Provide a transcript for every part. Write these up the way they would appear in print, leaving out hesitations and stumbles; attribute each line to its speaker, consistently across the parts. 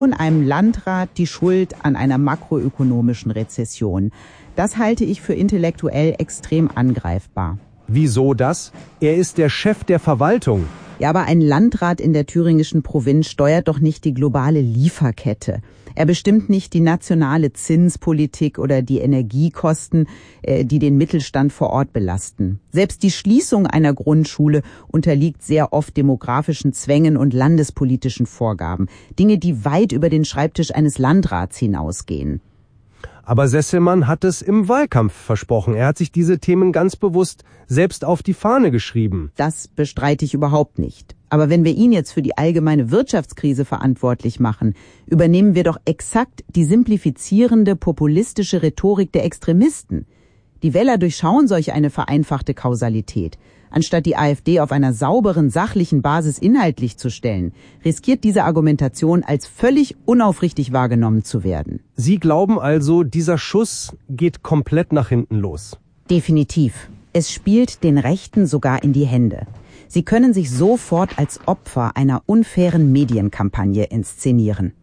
Speaker 1: und einem Landrat die Schuld an einer makroökonomischen Rezession. Das halte ich für intellektuell extrem angreifbar.
Speaker 2: Wieso das? Er ist der Chef der Verwaltung.
Speaker 1: Ja, aber ein Landrat in der thüringischen Provinz steuert doch nicht die globale Lieferkette. Er bestimmt nicht die nationale Zinspolitik oder die Energiekosten, die den Mittelstand vor Ort belasten. Selbst die Schließung einer Grundschule unterliegt sehr oft demografischen Zwängen und landespolitischen Vorgaben. Dinge, die weit über den Schreibtisch eines Landrats hinausgehen.
Speaker 2: Aber Sesselmann hat es im Wahlkampf versprochen. Er hat sich diese Themen ganz bewusst selbst auf die Fahne geschrieben.
Speaker 1: Das bestreite ich überhaupt nicht. Aber wenn wir ihn jetzt für die allgemeine Wirtschaftskrise verantwortlich machen, übernehmen wir doch exakt die simplifizierende, populistische Rhetorik der Extremisten. Die Wähler durchschauen solch eine vereinfachte Kausalität. Anstatt die AfD auf einer sauberen, sachlichen Basis inhaltlich zu stellen, riskiert diese Argumentation als völlig unaufrichtig wahrgenommen zu werden.
Speaker 2: Sie glauben also, dieser Schuss geht komplett nach hinten los?
Speaker 1: Definitiv. Es spielt den Rechten sogar in die Hände. Sie können sich sofort als Opfer einer unfairen Medienkampagne inszenieren.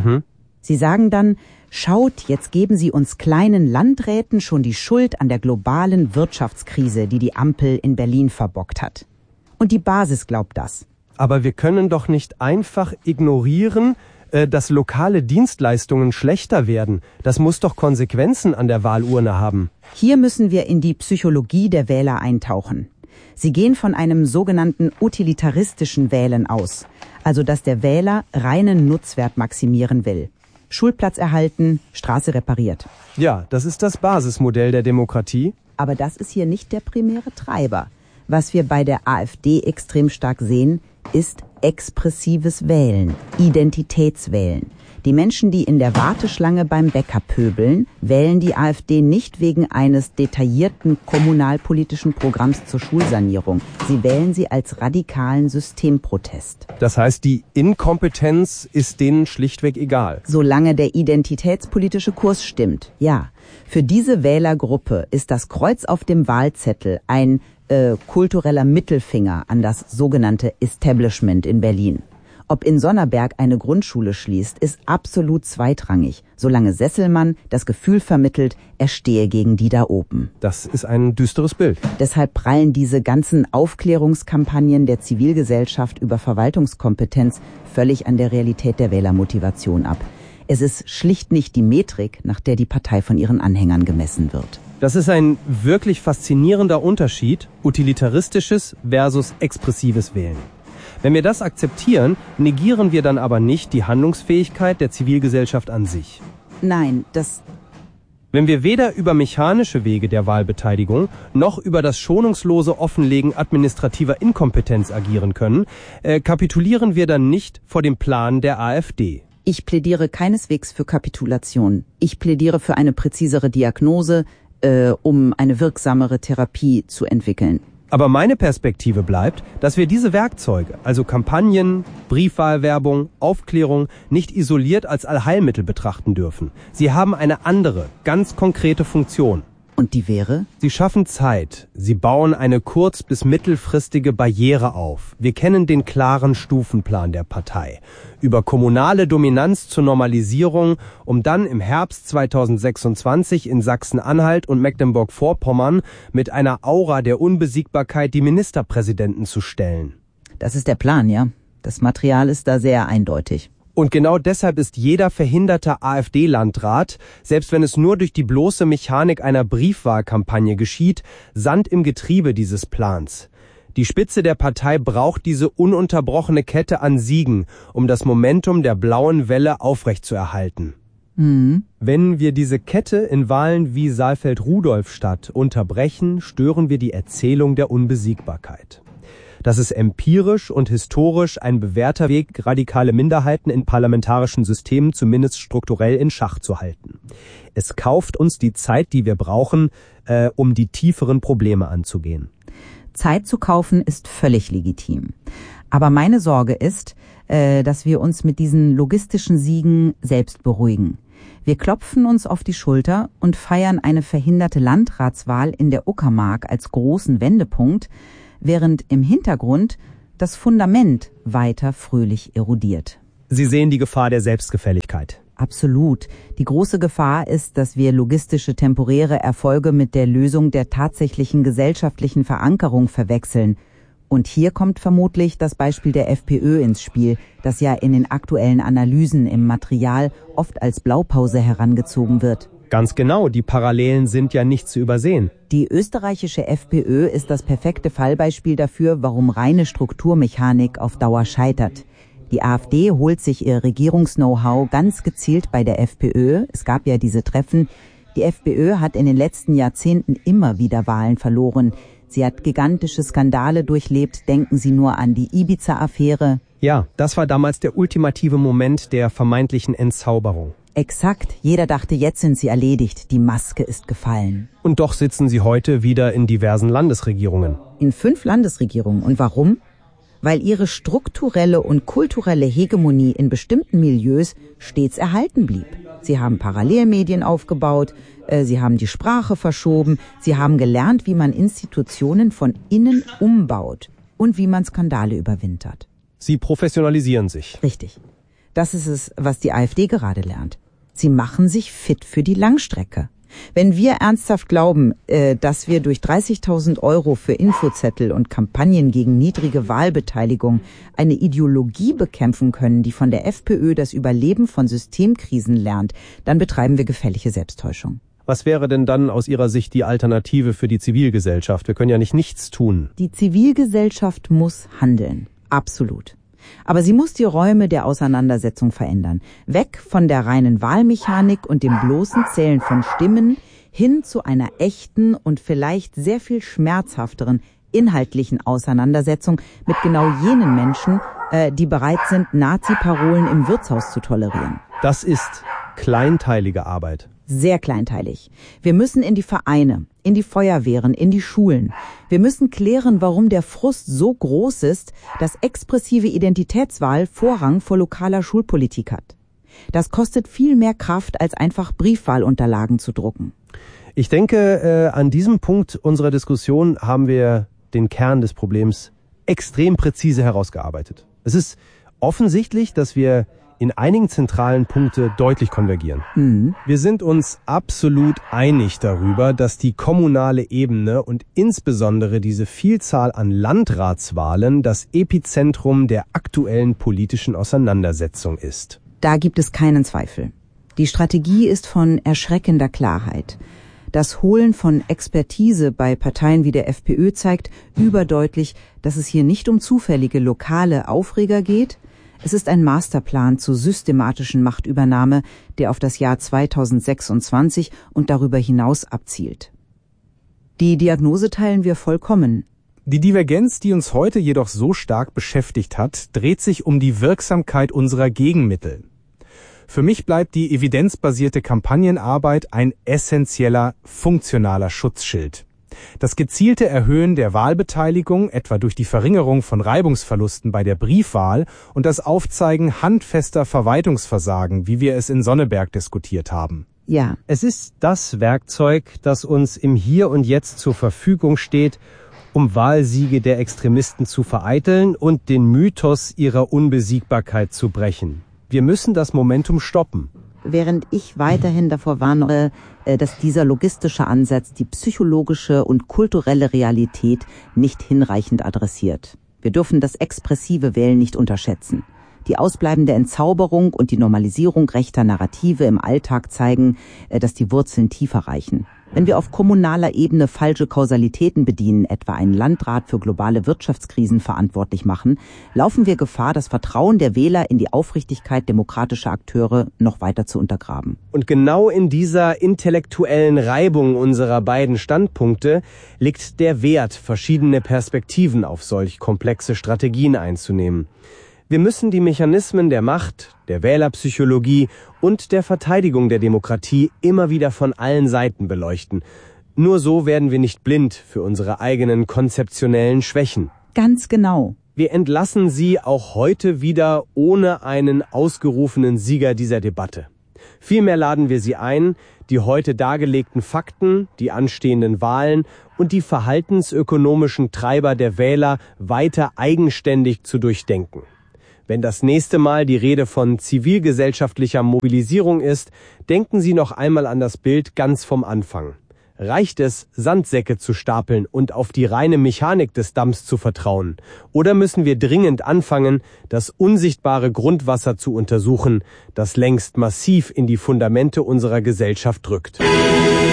Speaker 1: Sie sagen dann, schaut, jetzt geben Sie uns kleinen Landräten schon die Schuld an der globalen Wirtschaftskrise, die die Ampel in Berlin verbockt hat. Und die Basis glaubt das.
Speaker 2: Aber wir können doch nicht einfach ignorieren, dass lokale Dienstleistungen schlechter werden. Das muss doch Konsequenzen an der Wahlurne haben.
Speaker 1: Hier müssen wir in die Psychologie der Wähler eintauchen. Sie gehen von einem sogenannten utilitaristischen Wählen aus, also dass der Wähler reinen Nutzwert maximieren will. Schulplatz erhalten, Straße repariert.
Speaker 2: Ja, das ist das Basismodell der Demokratie.
Speaker 1: Aber das ist hier nicht der primäre Treiber. Was wir bei der AfD extrem stark sehen, ist expressives Wählen, Identitätswählen. Die Menschen, die in der Warteschlange beim Bäcker pöbeln, wählen die AfD nicht wegen eines detaillierten kommunalpolitischen Programms zur Schulsanierung. Sie wählen sie als radikalen Systemprotest.
Speaker 2: Das heißt, die Inkompetenz ist denen schlichtweg egal.
Speaker 1: Solange der identitätspolitische Kurs stimmt, ja. Für diese Wählergruppe ist das Kreuz auf dem Wahlzettel ein kultureller Mittelfinger an das sogenannte Establishment in Berlin. Ob in Sonnerberg eine Grundschule schließt, ist absolut zweitrangig, solange Sesselmann das Gefühl vermittelt, er stehe gegen die da oben.
Speaker 2: Das ist ein düsteres Bild.
Speaker 1: Deshalb prallen diese ganzen Aufklärungskampagnen der Zivilgesellschaft über Verwaltungskompetenz völlig an der Realität der Wählermotivation ab. Es ist schlicht nicht die Metrik, nach der die Partei von ihren Anhängern gemessen wird.
Speaker 2: Das ist ein wirklich faszinierender Unterschied, utilitaristisches versus expressives Wählen. Wenn wir das akzeptieren, negieren wir dann aber nicht die Handlungsfähigkeit der Zivilgesellschaft an sich.
Speaker 1: Nein,
Speaker 2: Wenn wir weder über mechanische Wege der Wahlbeteiligung noch über das schonungslose Offenlegen administrativer Inkompetenz agieren können, kapitulieren wir dann nicht vor dem Plan der AfD.
Speaker 1: Ich plädiere keineswegs für Kapitulation. Ich plädiere für eine präzisere Diagnose, um eine wirksamere Therapie zu entwickeln.
Speaker 2: Aber meine Perspektive bleibt, dass wir diese Werkzeuge, also Kampagnen, Briefwahlwerbung, Aufklärung, nicht isoliert als Allheilmittel betrachten dürfen. Sie haben eine andere, ganz konkrete Funktion.
Speaker 1: Und die wäre?
Speaker 2: Sie schaffen Zeit. Sie bauen eine kurz- bis mittelfristige Barriere auf. Wir kennen den klaren Stufenplan der Partei. Über kommunale Dominanz zur Normalisierung, um dann im Herbst 2026 in Sachsen-Anhalt und Mecklenburg-Vorpommern mit einer Aura der Unbesiegbarkeit die Ministerpräsidenten zu stellen.
Speaker 1: Das ist der Plan, ja. Das Material ist da sehr eindeutig.
Speaker 2: Und genau deshalb ist jeder verhinderte AfD-Landrat, selbst wenn es nur durch die bloße Mechanik einer Briefwahlkampagne geschieht, Sand im Getriebe dieses Plans. Die Spitze der Partei braucht diese ununterbrochene Kette an Siegen, um das Momentum der blauen Welle aufrechtzuerhalten. Wenn wir diese Kette in Wahlen wie Saalfeld-Rudolfstadt unterbrechen, stören wir die Erzählung der Unbesiegbarkeit. Das ist empirisch und historisch ein bewährter Weg, radikale Minderheiten in parlamentarischen Systemen zumindest strukturell in Schach zu halten. Es kauft uns die Zeit, die wir brauchen, um die tieferen Probleme anzugehen.
Speaker 1: Zeit zu kaufen ist völlig legitim. Aber meine Sorge ist, dass wir uns mit diesen logistischen Siegen selbst beruhigen. Wir klopfen uns auf die Schulter und feiern eine verhinderte Landratswahl in der Uckermark als großen Wendepunkt, während im Hintergrund das Fundament weiter fröhlich erodiert.
Speaker 2: Sie sehen die Gefahr der Selbstgefälligkeit.
Speaker 1: Absolut. Die große Gefahr ist, dass wir logistische temporäre Erfolge mit der Lösung der tatsächlichen gesellschaftlichen Verankerung verwechseln. Und hier kommt vermutlich das Beispiel der FPÖ ins Spiel, das ja in den aktuellen Analysen im Material oft als Blaupause herangezogen wird.
Speaker 2: Ganz genau, die Parallelen sind ja nicht zu übersehen.
Speaker 1: Die österreichische FPÖ ist das perfekte Fallbeispiel dafür, warum reine Strukturmechanik auf Dauer scheitert. Die AfD holt sich ihr Regierungs-Know-how ganz gezielt bei der FPÖ. Es gab ja diese Treffen. Die FPÖ hat in den letzten Jahrzehnten immer wieder Wahlen verloren. Sie hat gigantische Skandale durchlebt. Denken Sie nur an die Ibiza-Affäre.
Speaker 2: Ja, das war damals der ultimative Moment der vermeintlichen Entzauberung.
Speaker 1: Exakt. Jeder dachte, jetzt sind sie erledigt. Die Maske ist gefallen.
Speaker 2: Und doch sitzen sie heute wieder in diversen Landesregierungen.
Speaker 1: In 5 Landesregierungen. Und warum? Weil ihre strukturelle und kulturelle Hegemonie in bestimmten Milieus stets erhalten blieb. Sie haben Parallelmedien aufgebaut, sie haben die Sprache verschoben, sie haben gelernt, wie man Institutionen von innen umbaut und wie man Skandale überwintert.
Speaker 2: Sie professionalisieren sich.
Speaker 1: Richtig. Das ist es, was die AfD gerade lernt. Sie machen sich fit für die Langstrecke. Wenn wir ernsthaft glauben, dass wir durch 30.000 € für Infozettel und Kampagnen gegen niedrige Wahlbeteiligung eine Ideologie bekämpfen können, die von der FPÖ das Überleben von Systemkrisen lernt, dann betreiben wir gefährliche Selbsttäuschung.
Speaker 2: Was wäre denn dann aus Ihrer Sicht die Alternative für die Zivilgesellschaft? Wir können ja nicht nichts tun.
Speaker 1: Die Zivilgesellschaft muss handeln. Absolut. Aber sie muss die Räume der Auseinandersetzung verändern. Weg von der reinen Wahlmechanik und dem bloßen Zählen von Stimmen hin zu einer echten und vielleicht sehr viel schmerzhafteren inhaltlichen Auseinandersetzung mit genau jenen Menschen, die bereit sind, Nazi-Parolen im Wirtshaus zu tolerieren.
Speaker 2: Das ist kleinteilige Arbeit.
Speaker 1: Sehr kleinteilig. Wir müssen in die Vereine, in die Feuerwehren, in die Schulen. Wir müssen klären, warum der Frust so groß ist, dass expressive Identitätswahl Vorrang vor lokaler Schulpolitik hat. Das kostet viel mehr Kraft, als einfach Briefwahlunterlagen zu drucken.
Speaker 2: Ich denke, an diesem Punkt unserer Diskussion haben wir den Kern des Problems extrem präzise herausgearbeitet. Es ist offensichtlich, dass wir in einigen zentralen Punkten deutlich konvergieren. Wir sind uns absolut einig darüber, dass die kommunale Ebene und insbesondere diese Vielzahl an Landratswahlen das Epizentrum der aktuellen politischen Auseinandersetzung ist.
Speaker 1: Da gibt es keinen Zweifel. Die Strategie ist von erschreckender Klarheit. Das Holen von Expertise bei Parteien wie der FPÖ zeigt überdeutlich, dass es hier nicht um zufällige lokale Aufreger geht. Es ist ein Masterplan zur systematischen Machtübernahme, der auf das Jahr 2026 und darüber hinaus abzielt. Die Diagnose teilen wir vollkommen.
Speaker 3: Die Divergenz, die uns heute jedoch so stark beschäftigt hat, dreht sich um die Wirksamkeit unserer Gegenmittel. Für mich bleibt die evidenzbasierte Kampagnenarbeit ein essentieller, funktionaler Schutzschild. Das gezielte Erhöhen der Wahlbeteiligung, etwa durch die Verringerung von Reibungsverlusten bei der Briefwahl und das Aufzeigen handfester Verwaltungsversagen, wie wir es in Sonneberg diskutiert haben.
Speaker 1: Ja.
Speaker 2: Es ist das Werkzeug, das uns im Hier und Jetzt zur Verfügung steht, um Wahlsiege der Extremisten zu vereiteln und den Mythos ihrer Unbesiegbarkeit zu brechen. Wir müssen das Momentum stoppen.
Speaker 1: Während ich weiterhin davor warne, dass dieser logistische Ansatz die psychologische und kulturelle Realität nicht hinreichend adressiert. Wir dürfen das expressive Wählen nicht unterschätzen. Die ausbleibende Entzauberung und die Normalisierung rechter Narrative im Alltag zeigen, dass die Wurzeln tiefer reichen. Wenn wir auf kommunaler Ebene falsche Kausalitäten bedienen, etwa einen Landrat für globale Wirtschaftskrisen verantwortlich machen, laufen wir Gefahr, das Vertrauen der Wähler in die Aufrichtigkeit demokratischer Akteure noch weiter zu untergraben.
Speaker 2: Und genau in dieser intellektuellen Reibung unserer beiden Standpunkte liegt der Wert, verschiedene Perspektiven auf solch komplexe Strategien einzunehmen. Wir müssen die Mechanismen der Macht, der Wählerpsychologie und der Verteidigung der Demokratie immer wieder von allen Seiten beleuchten. Nur so werden wir nicht blind für unsere eigenen konzeptionellen Schwächen.
Speaker 1: Ganz genau.
Speaker 2: Wir entlassen Sie auch heute wieder ohne einen ausgerufenen Sieger dieser Debatte. Vielmehr laden wir Sie ein, die heute dargelegten Fakten, die anstehenden Wahlen und die verhaltensökonomischen Treiber der Wähler weiter eigenständig zu durchdenken. Wenn das nächste Mal die Rede von zivilgesellschaftlicher Mobilisierung ist, denken Sie noch einmal an das Bild ganz vom Anfang. Reicht es, Sandsäcke zu stapeln und auf die reine Mechanik des Damms zu vertrauen? Oder müssen wir dringend anfangen, das unsichtbare Grundwasser zu untersuchen, das längst massiv in die Fundamente unserer Gesellschaft drückt?